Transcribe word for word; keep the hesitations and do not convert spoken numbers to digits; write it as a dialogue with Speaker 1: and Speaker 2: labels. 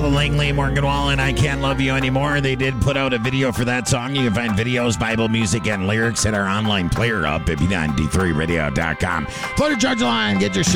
Speaker 1: Sheldon Langley, Morgan Wallen, I Can't Love You Anymore. They did put out a video for that song. You can find videos, Bible music, and lyrics at our online player up at b nine d three radio dot com. Floater charge line, get your